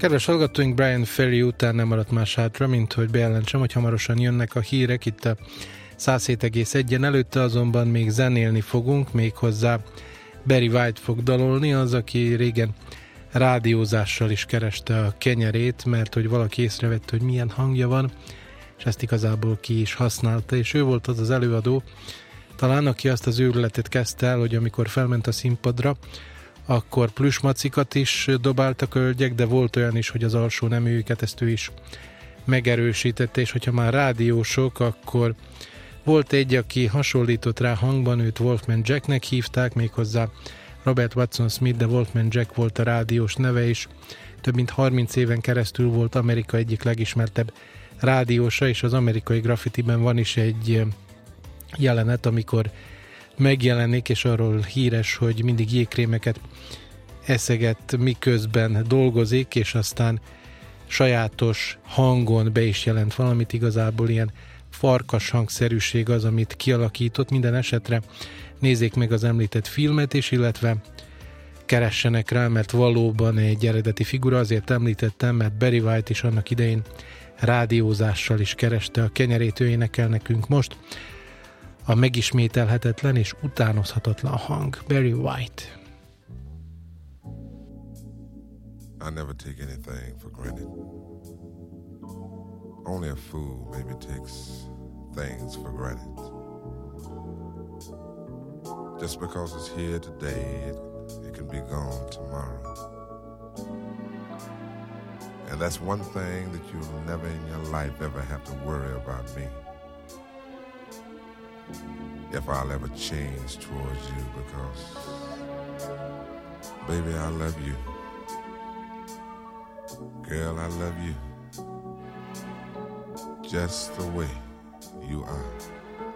Kedves hallgatóink, Brian Ferry után nem maradt más hátra, mint hogy bejelentsem, hogy hamarosan jönnek a hírek itt a 107,1-en, előtte azonban még zenélni fogunk, méghozzá Barry White fog dalolni, az, aki régen rádiózással is kereste a kenyerét, mert hogy valaki észrevette, hogy milyen hangja van, és ezt igazából ki is használta, és ő volt az az előadó, talán aki azt az őrületet kezdte el, hogy amikor felment a színpadra, akkor plüsmacikat is dobáltak a hölgyek, de volt olyan is, hogy az alsó neműjüket, ezt ő is megerősítette, és hogyha már rádiósok, akkor volt egy, aki hasonlított rá hangban, őt Wolfman Jacknek hívták, méghozzá Robert Watson Smith, de Wolfman Jack volt a rádiós neve is. Több mint 30 éven keresztül volt Amerika egyik legismertebb rádiósa, és az amerikai graffitiben van is egy jelenet, amikor megjelenik, és arról híres, hogy mindig jégkrémeket eszeget, miközben dolgozik, és aztán sajátos hangon be is jelent valamit, igazából ilyen farkas hangszerűség az, amit kialakított. Minden esetre nézzék meg az említett filmet is, illetve keressenek rá, mert valóban egy eredeti figura, azért említettem, mert Barry White is annak idején rádiózással is kereste a kenyerét, ő énekel nekünk most a megismételhetetlen és utánozhatatlan hang. Barry White. I never take anything for granted. Only a fool maybe takes things for granted. Just because it's here today, it can be gone tomorrow. And that's one thing that you'll never in your life ever have to worry about me. If I'll ever change towards you, because baby, I love you. Girl, I love you just the way you are.